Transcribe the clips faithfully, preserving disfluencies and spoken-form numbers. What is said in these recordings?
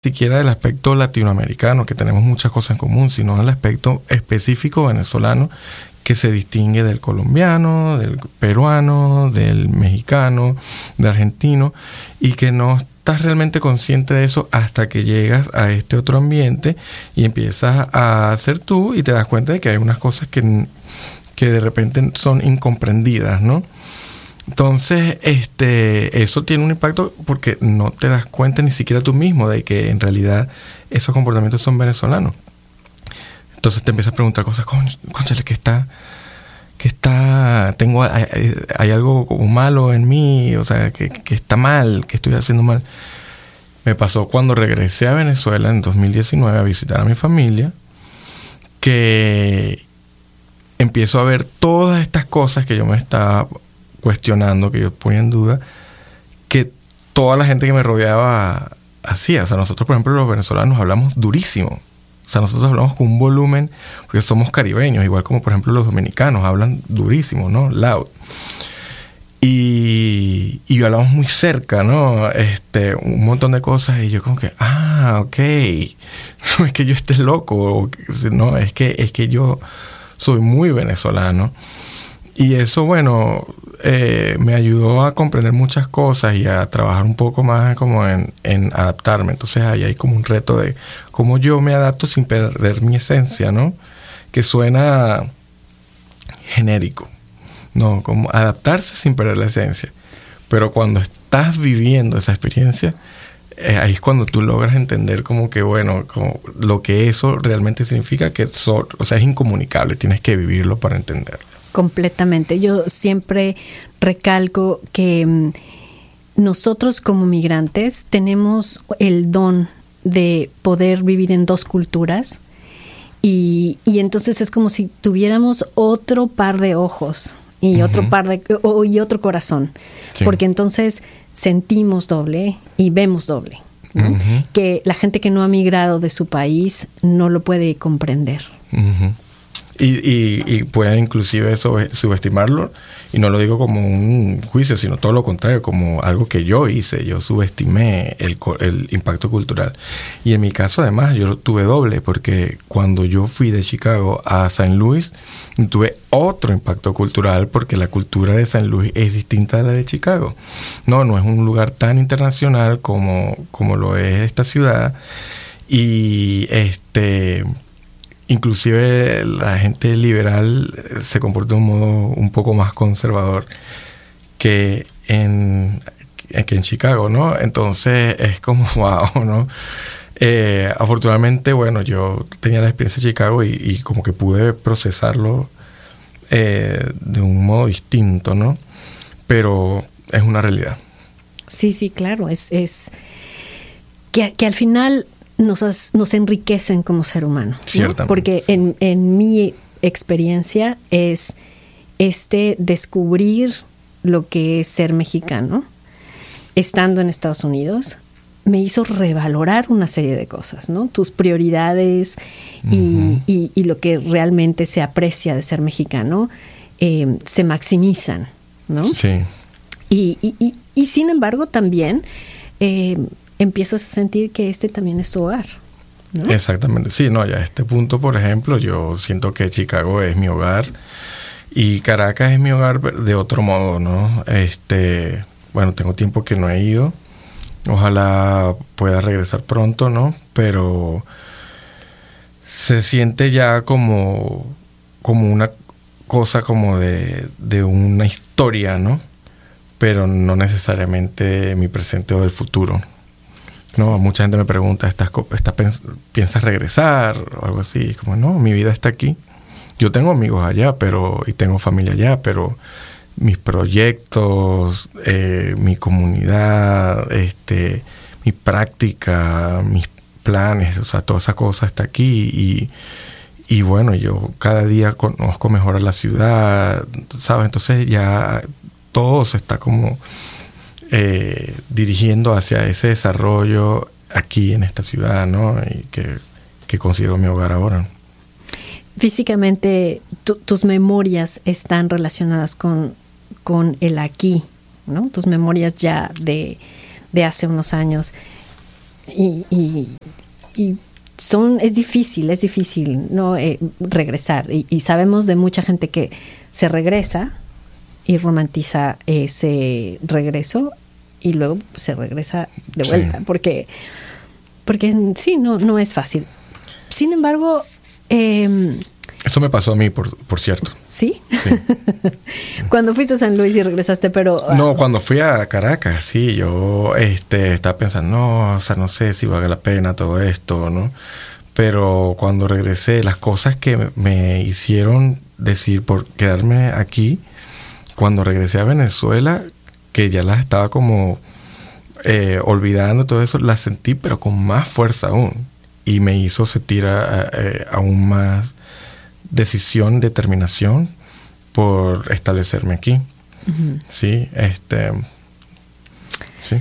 siquiera del aspecto latinoamericano, que tenemos muchas cosas en común, sino del aspecto específico venezolano que se distingue del colombiano, del peruano, del mexicano, del argentino, y que no estás realmente consciente de eso hasta que llegas a este otro ambiente y empiezas a ser tú y te das cuenta de que hay unas cosas que, que de repente son incomprendidas, ¿no? Entonces, este, eso tiene un impacto porque no te das cuenta ni siquiera tú mismo de que en realidad esos comportamientos son venezolanos. Entonces te empiezas a preguntar cosas, cónchale, ¿qué está, qué está, tengo, hay, hay algo como malo en mí, o sea, que, que está mal, que estoy haciendo mal. Me pasó cuando regresé a Venezuela en dos mil diecinueve a visitar a mi familia, que empiezo a ver todas estas cosas que yo me estaba cuestionando, que yo ponía en duda, que toda la gente que me rodeaba hacía. O sea, nosotros, por ejemplo, los venezolanos hablamos durísimo. O sea, nosotros hablamos con un volumen, porque somos caribeños, igual como, por ejemplo, los dominicanos hablan durísimo, ¿no? Loud. Y, y hablamos muy cerca, ¿no? Este, un montón de cosas, y yo como que, ah, ok. No es que yo esté loco, no, es que, es que yo soy muy venezolano. Y eso, bueno, eh, me ayudó a comprender muchas cosas y a trabajar un poco más como en, en adaptarme. Entonces ahí hay como un reto de cómo yo me adapto sin perder mi esencia, ¿no? Que suena genérico, ¿no? Como adaptarse sin perder la esencia. Pero cuando estás viviendo esa experiencia, eh, ahí es cuando tú logras entender como que, bueno, como lo que eso realmente significa, que so, o sea, es incomunicable, tienes que vivirlo para entenderlo. Completamente. Yo siempre recalco que um, nosotros como migrantes tenemos el don de poder vivir en dos culturas y, y entonces es como si tuviéramos otro par de ojos y uh-huh. otro par de o, y otro corazón, sí. Porque entonces sentimos doble y vemos doble, ¿no? Uh-huh. Que la gente que no ha migrado de su país no lo puede comprender. Uh-huh. Y, y, y pueden inclusive subestimarlo, y no lo digo como un juicio, sino todo lo contrario, como algo que yo hice. Yo subestimé el, el impacto cultural. Y en mi caso, además, yo tuve doble, porque cuando yo fui de Chicago a Saint Louis, tuve otro impacto cultural, porque la cultura de Saint Louis es distinta a la de Chicago. No, no es un lugar tan internacional como, como lo es esta ciudad. Y este... inclusive la gente liberal se comporta de un modo un poco más conservador que en, que en Chicago, ¿no? Entonces es como wow, ¿no? Eh, afortunadamente, bueno, yo tenía la experiencia de Chicago y, y como que pude procesarlo eh, de un modo distinto, ¿no? Pero es una realidad. Sí, sí, claro. Es, es que, que al final... Nos, nos enriquecen como ser humano, ¿no? Ciertamente. Porque en, en mi experiencia es este descubrir lo que es ser mexicano, estando en Estados Unidos, me hizo revalorar una serie de cosas, ¿no? Tus prioridades y, uh-huh. y, y lo que realmente se aprecia de ser mexicano eh, se maximizan, ¿no? Sí. Y, y, y, y sin embargo también... Eh, empiezas a sentir que este también es tu hogar, ¿no? Exactamente. Sí, no, ya a este punto, por ejemplo, yo siento que Chicago es mi hogar y Caracas es mi hogar de otro modo, ¿no? Este, bueno, tengo tiempo que no he ido. Ojalá pueda regresar pronto, ¿no? Pero se siente ya como, como una cosa como de, de una historia, ¿no? Pero no necesariamente mi presente o del futuro. No, mucha gente me pregunta, ¿estás, estás, ¿piensas regresar? O algo así. Como, no, mi vida está aquí. Yo tengo amigos allá, pero y tengo familia allá, pero mis proyectos, eh, mi comunidad, este, mi práctica, mis planes, o sea, toda esa cosa está aquí. Y, y bueno, yo cada día conozco mejor a la ciudad, ¿sabes? Entonces ya todo se está como... Eh, dirigiendo hacia ese desarrollo aquí en esta ciudad, ¿no? Y que, que considero mi hogar ahora. Físicamente, tu, tus memorias están relacionadas con, con el aquí, ¿no? Tus memorias ya de, de hace unos años. y, y, y son, es difícil, es difícil, ¿no? Eh, regresar. Y, y sabemos de mucha gente que se regresa y romantiza ese regreso y luego se regresa de vuelta, sí. porque, porque sí, no, no es fácil. Sin embargo, eh, eso me pasó a mí, por, por cierto. ¿Sí? Sí. Cuando fuiste a San Luis y regresaste, pero... Uh, no, cuando fui a Caracas, sí, yo este, estaba pensando, no, o sea, no sé si vale la pena todo esto, ¿no? Pero cuando regresé, las cosas que me, me hicieron decir por quedarme aquí, cuando regresé a Venezuela, que ya las estaba como eh, olvidando todo eso, las sentí, pero con más fuerza aún. Y me hizo sentir a, a, a, aún más decisión, determinación por establecerme aquí. Uh-huh. Sí, este... Sí.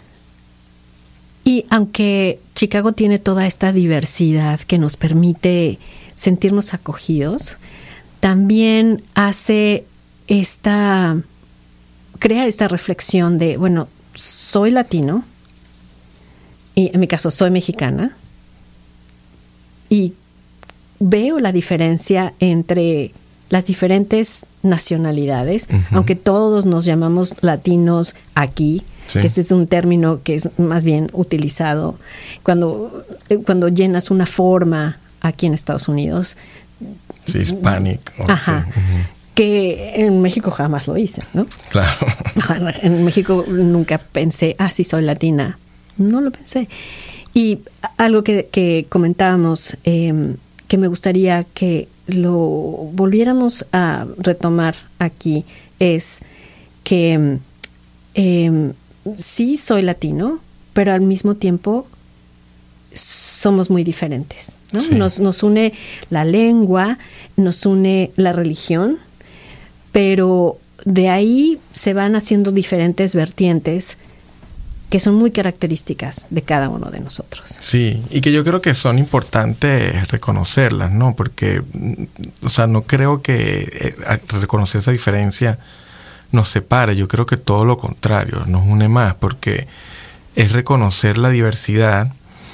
Y aunque Chicago tiene toda esta diversidad que nos permite sentirnos acogidos, también hace esta... crea esta reflexión de, bueno, soy latino, y en mi caso soy mexicana, y veo la diferencia entre las diferentes nacionalidades, uh-huh. aunque todos nos llamamos latinos aquí, sí. que ese es un término que es más bien utilizado cuando, cuando llenas una forma aquí en Estados Unidos. Sí, Hispanic. Ajá. Sí. Uh-huh. Que en México jamás lo hice, ¿no? Claro. En México nunca pensé, ah, sí, soy latina. No lo pensé. Y algo que, que comentábamos, eh, que me gustaría que lo volviéramos a retomar aquí, es que eh, sí soy latino, pero al mismo tiempo somos muy diferentes, ¿no? Sí. Nos, nos une la lengua, nos une la religión, pero de ahí se van haciendo diferentes vertientes que son muy características de cada uno de nosotros. Sí, y que yo creo que son importantes reconocerlas, ¿no? Porque, o sea, no creo que reconocer esa diferencia nos separe. Yo creo que todo lo contrario, nos une más, porque es reconocer la diversidad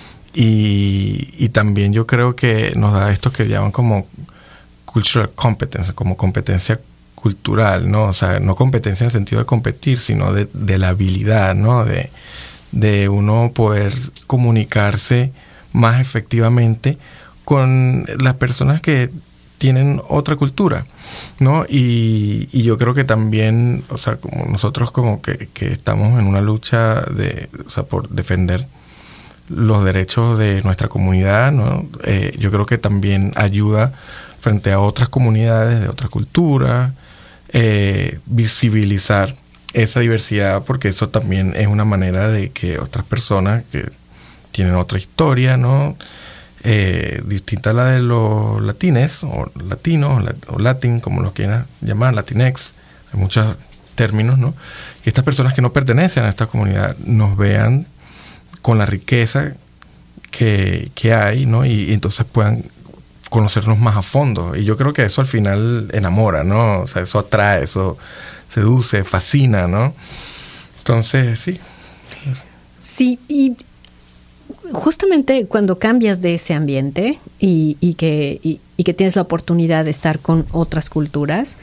y, y también yo creo que nos da esto que llaman como cultural competence, como competencia cultural, ¿no? O sea, no competencia en el sentido de competir, sino de, de la habilidad, ¿no? De, de uno poder comunicarse más efectivamente con las personas que tienen otra cultura, ¿no? Y, y yo creo que también, o sea, como nosotros como que, que estamos en una lucha de, o sea, por defender los derechos de nuestra comunidad, ¿no? Eh, yo creo que también ayuda frente a otras comunidades de otra cultura, Eh, visibilizar esa diversidad, porque eso también es una manera de que otras personas que tienen otra historia, ¿no? Eh, distinta a la de los latines o latinos o latin, como lo quieran llamar, latinex, hay muchos términos, ¿no? Que estas personas que no pertenecen a esta comunidad nos vean con la riqueza que, que hay, ¿no? Y, y entonces puedan conocernos más a fondo. Y yo creo que eso al final enamora, ¿no? O sea, eso atrae, eso seduce, fascina, ¿no? Entonces, sí. Sí, y justamente cuando cambias de ese ambiente y, y, que, y, y que tienes la oportunidad de estar con otras culturas,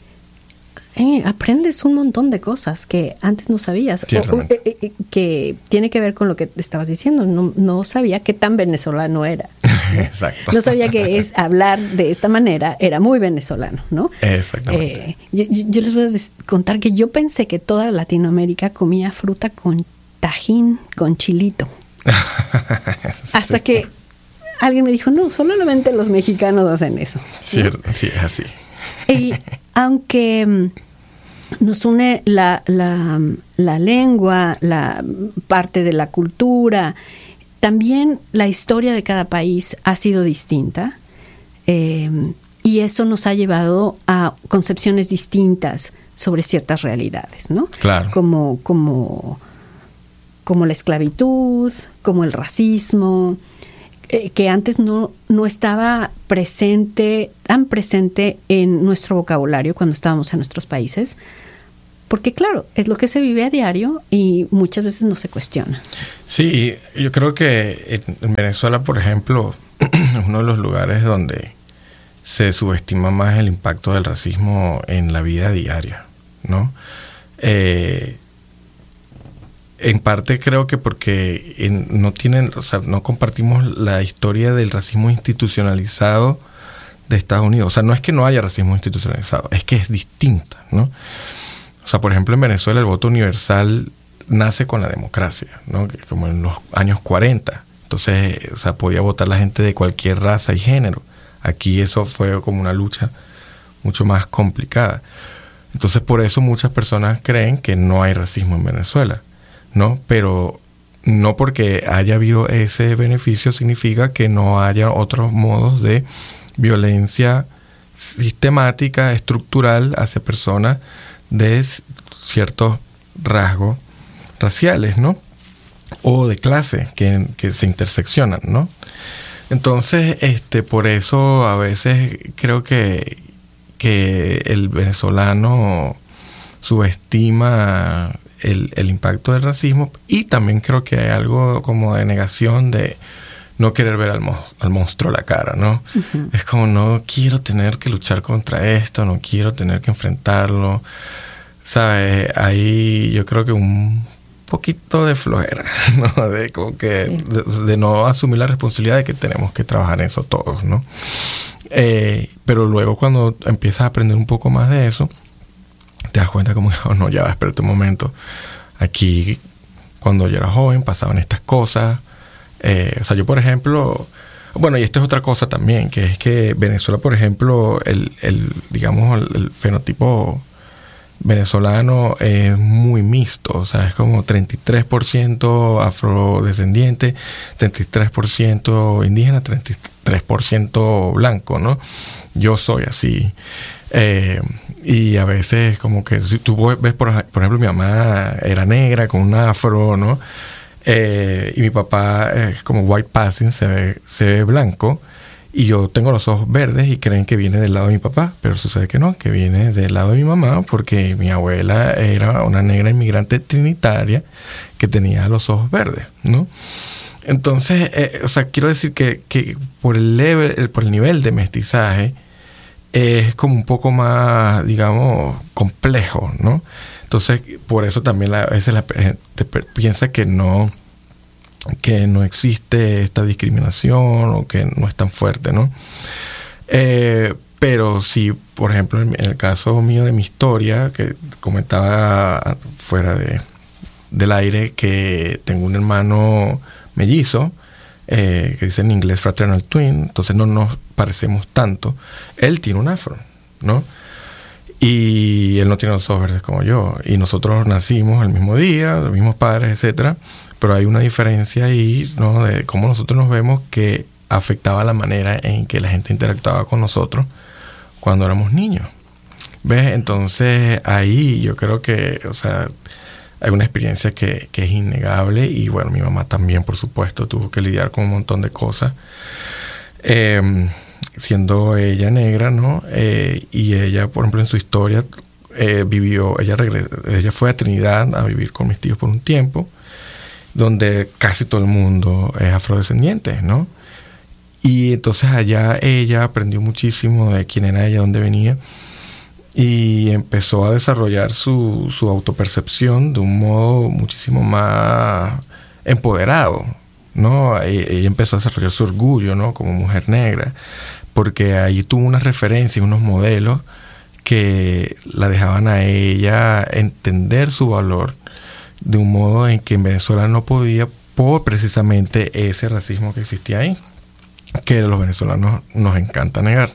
eh, aprendes un montón de cosas que antes no sabías. O, o, eh, eh, que tiene que ver con lo que estabas diciendo. No, no sabía qué tan venezolano era. ¿no? Exacto. No sabía que es hablar de esta manera era muy venezolano, ¿no? Exactamente. Eh, yo, yo les voy a contar que yo pensé que toda Latinoamérica comía fruta con tajín, con chilito. Hasta sí. que alguien me dijo, no, solamente los mexicanos hacen eso. Sí, ¿no? sí, es así. Y aunque nos une la, la, la lengua, la parte de la cultura, también la historia de cada país ha sido distinta, eh, y eso nos ha llevado a concepciones distintas sobre ciertas realidades, ¿no? Claro. Como, como, como la esclavitud, como el racismo, eh, que antes no, no estaba presente, tan presente en nuestro vocabulario cuando estábamos en nuestros países, Porque claro, es lo que se vive a diario y muchas veces no se cuestiona. Sí, yo creo que en Venezuela, por ejemplo, es uno de los lugares donde se subestima más el impacto del racismo en la vida diaria, ¿no? Eh, en parte creo que porque en, no tienen, o sea, no compartimos la historia del racismo institucionalizado de Estados Unidos. O sea, no es que no haya racismo institucionalizado, es que es distinta, ¿no? O sea, por ejemplo, en Venezuela el voto universal nace con la democracia, ¿no? Como en los años cuarenta. Entonces, o sea, podía votar la gente de cualquier raza y género. Aquí eso fue como una lucha mucho más complicada. Entonces, por eso muchas personas creen que no hay racismo en Venezuela, ¿no? Pero no porque haya habido ese beneficio significa que no haya otros modos de violencia sistemática, estructural hacia personas de ciertos rasgos raciales, ¿no? O de clase que, que se interseccionan, ¿no? Entonces, este, por eso a veces creo que, que el venezolano subestima el, el impacto del racismo, y también creo que hay algo como de negación de no querer ver al, mo- al monstruo a la cara, ¿no? Uh-huh. Es como, no quiero tener que luchar contra esto, no quiero tener que enfrentarlo, ¿sabes? Ahí yo creo que un poquito de flojera, ¿no? De como que sí. de, de no asumir la responsabilidad de que tenemos que trabajar en eso todos, ¿no? Eh, pero luego cuando empiezas a aprender un poco más de eso, te das cuenta como, oh, no, ya, espérate un momento. Aquí, cuando yo era joven, pasaban estas cosas. Eh, o sea, yo, por ejemplo, bueno, y esto es otra cosa también, que es que Venezuela, por ejemplo, el, el digamos, el, el fenotipo venezolano es muy mixto. O sea, es como treinta y tres por ciento afrodescendiente, treinta y tres por ciento indígena, treinta y tres por ciento blanco, ¿no? Yo soy así. Eh, y a veces como que si tú ves, por, por ejemplo, mi mamá era negra con un afro, ¿no? Eh, y mi papá es como white passing, se ve, se ve blanco, y yo tengo los ojos verdes y creen que viene del lado de mi papá, pero sucede que no, que viene del lado de mi mamá, porque mi abuela era una negra inmigrante trinitaria que tenía los ojos verdes, ¿no? Entonces, eh, o sea, quiero decir que, que por el level, por el nivel de mestizaje eh, es como un poco más, digamos, complejo, ¿no? Entonces, por eso también la, a veces la gente piensa que no, que no existe esta discriminación o que no es tan fuerte, ¿no? Eh, pero sí, por ejemplo, en el caso mío de mi historia, que comentaba fuera de, del aire, que tengo un hermano mellizo, eh, que dice en inglés fraternal twin, entonces no nos parecemos tanto. Él tiene un afro, ¿no? Y él no tiene los ojos verdes como yo. Y nosotros nacimos el mismo día, los mismos padres, etcétera. Pero hay una diferencia ahí, ¿no? De cómo nosotros nos vemos, que afectaba la manera en que la gente interactuaba con nosotros cuando éramos niños. ¿Ves? Entonces ahí yo creo que, o sea, hay una experiencia que, que es innegable. Y bueno, mi mamá también, por supuesto, tuvo que lidiar con un montón de cosas. Eh... siendo ella negra, ¿no? Eh, y ella, por ejemplo, en su historia eh, vivió, ella regresó, ella fue a Trinidad a vivir con mis tíos por un tiempo, donde casi todo el mundo es afrodescendiente, ¿no? Y entonces allá ella aprendió muchísimo de quién era ella, dónde venía, y empezó a desarrollar su, su autopercepción de un modo muchísimo más empoderado, ¿no? Ella empezó a desarrollar su orgullo, ¿no? Como mujer negra, porque ahí tuvo unas referencias, unos modelos que la dejaban a ella entender su valor de un modo en que en Venezuela no podía, por precisamente ese racismo que existía ahí, que a los venezolanos nos encanta negar.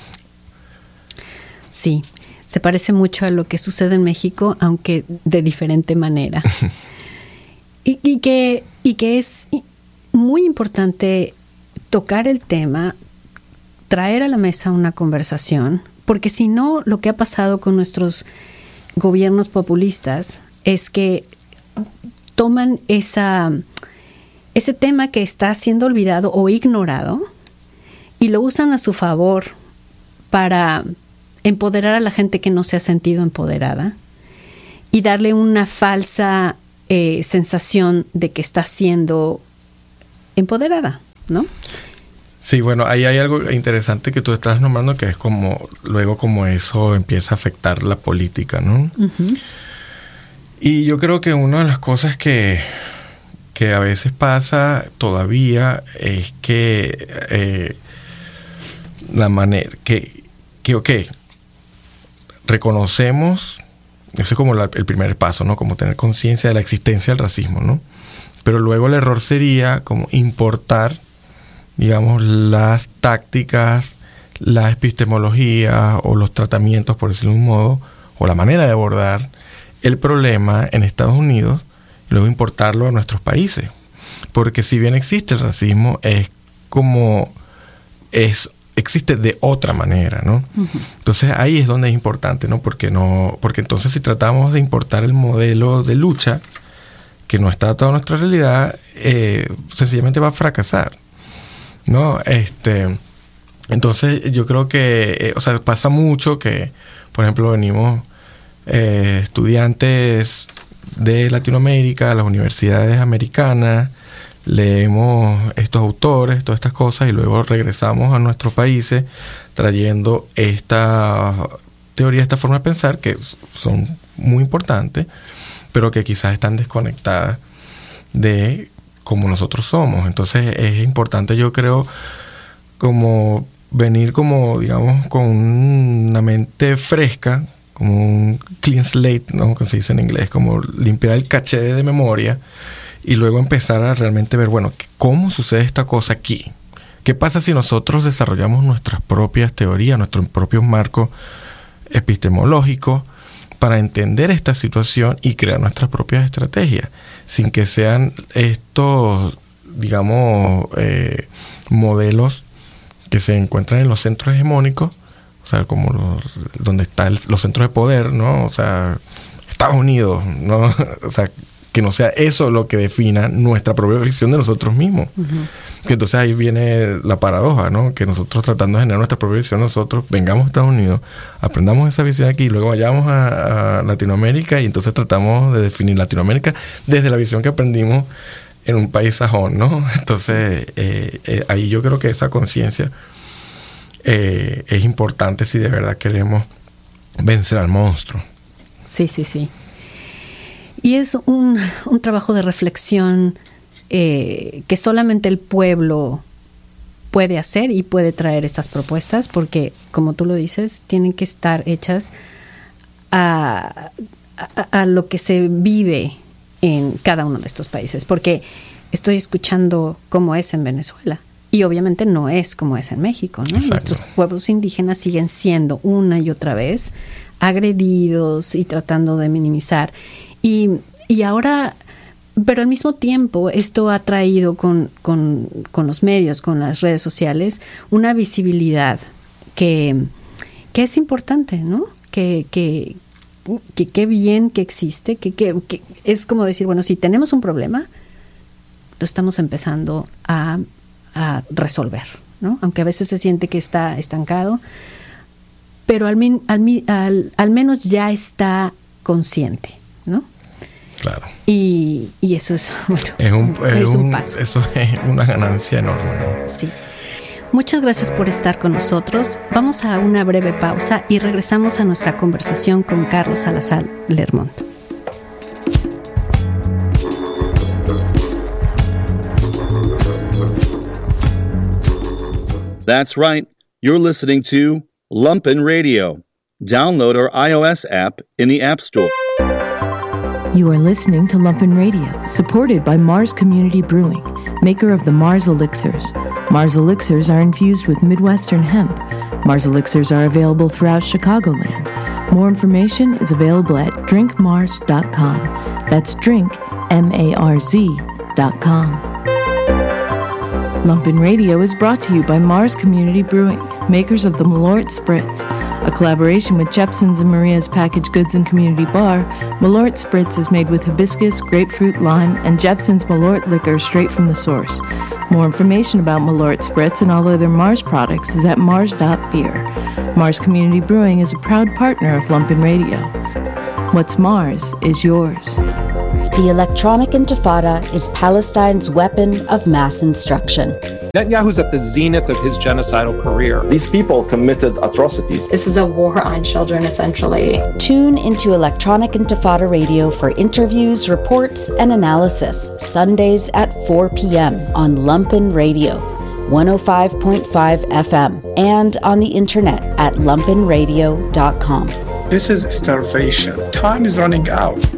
Sí, se parece mucho a lo que sucede en México, aunque de diferente manera. y, y, que, y que es muy importante tocar el tema, traer a la mesa una conversación, porque si no, lo que ha pasado con nuestros gobiernos populistas es que toman esa, ese tema que está siendo olvidado o ignorado y lo usan a su favor para empoderar a la gente que no se ha sentido empoderada. y darle una falsa eh, sensación de que está siendo empoderada, ¿no? Sí, bueno, ahí hay algo interesante que tú estás nombrando, que es como, luego como eso empieza a afectar la política, ¿no? Uh-huh. Y yo creo que una de las cosas que, que a veces pasa todavía es que eh, la manera, que, que ok, reconocemos, ese es como la, el primer paso, ¿no? Como tener conciencia de la existencia del racismo, ¿no? Pero luego el error sería como importar, digamos, las tácticas, la epistemología o los tratamientos, por decirlo de un modo, o la manera de abordar el problema en Estados Unidos y luego importarlo a nuestros países. Porque si bien existe el racismo, es como es existe de otra manera, ¿no? Uh-huh. Entonces ahí es donde es importante, ¿no? Porque no, porque entonces si tratamos de importar el modelo de lucha que no está adaptado a nuestra realidad, eh, sencillamente va a fracasar, ¿no? Este, entonces yo creo que, eh, o sea, pasa mucho que, por ejemplo, venimos eh, estudiantes de Latinoamérica, las universidades americanas, leemos estos autores, todas estas cosas, y luego regresamos a nuestros países trayendo esta teoría, esta forma de pensar, que son muy importantes, pero que quizás están desconectadas de como nosotros somos. Entonces es importante, yo creo, como venir como, digamos, con una mente fresca, como un clean slate, ¿no? Como se dice en inglés, como limpiar el caché de memoria y luego empezar a realmente ver, bueno, ¿cómo sucede esta cosa aquí? ¿Qué pasa si nosotros desarrollamos nuestras propias teorías, nuestros propios marcos epistemológicos para entender esta situación y crear nuestras propias estrategias, sin que sean estos, digamos, eh, modelos que se encuentran en los centros hegemónicos, o sea, como los, donde están los centros de poder, ¿no? O sea, Estados Unidos, ¿no? O sea, que no sea eso lo que defina nuestra propia visión de nosotros mismos. Uh-huh. Que entonces ahí viene la paradoja, ¿no? Que nosotros tratando de generar nuestra propia visión, nosotros vengamos a Estados Unidos, aprendamos esa visión aquí, y luego vayamos a, a Latinoamérica y entonces tratamos de definir Latinoamérica desde la visión que aprendimos en un país sajón, ¿no? Entonces, sí. eh, eh, ahí yo creo que esa conciencia eh, es importante si de verdad queremos vencer al monstruo. Sí, sí, sí. Y es un, un trabajo de reflexión eh, que solamente el pueblo puede hacer y puede traer estas propuestas, porque, como tú lo dices, tienen que estar hechas a, a, a lo que se vive en cada uno de estos países. Porque estoy escuchando cómo es en Venezuela y obviamente no es como es en México, ¿no? Nuestros pueblos indígenas siguen siendo una y otra vez agredidos y tratando de minimizar. Y, y ahora, pero al mismo tiempo, esto ha traído con, con, con los medios, con las redes sociales, una visibilidad que, que es importante, ¿no? Que, que, que, que bien que existe, que, que, que es como decir, bueno, si tenemos un problema, lo estamos empezando a, a resolver, ¿no? Aunque a veces se siente que está estancado, pero al, al, al, al menos ya está consciente, ¿no? Claro. Y, y eso es, bueno, es un, es es un un paso. Eso es una ganancia enorme, ¿no? Sí. Muchas gracias por estar con nosotros. Vamos a una breve pausa y regresamos a nuestra conversación con Carlos Salazar Lermont. That's right. You're listening to Lumpen Radio. Download our iOS app in the App Store. You are listening to Lumpen Radio, supported by Mars Community Brewing, maker of the Mars Elixirs. Mars Elixirs are infused with Midwestern hemp. Mars Elixirs are available throughout Chicagoland. More information is available at drink mars dot com. That's drink, M A R Z, dot com. Lumpen Radio is brought to you by Mars Community Brewing, makers of the Malort Spritz. A collaboration with Jepson's and Maria's Packaged Goods and Community Bar, Malort Spritz is made with hibiscus, grapefruit, lime, and Jepson's Malort liquor straight from the source. More information about Malort Spritz and all other Mars products is at mars dot beer. Mars Community Brewing is a proud partner of Lumpen Radio. What's Mars is yours. The electronic intifada is Palestine's weapon of mass instruction. Netanyahu's at the zenith of his genocidal career. These people committed atrocities. This is a war on children, essentially. Tune into Electronic Intifada Radio for interviews, reports, and analysis, Sundays at four p.m. on Lumpen Radio, one oh five point five F M, and on the internet at lumpen radio dot com. This is starvation. Time is running out.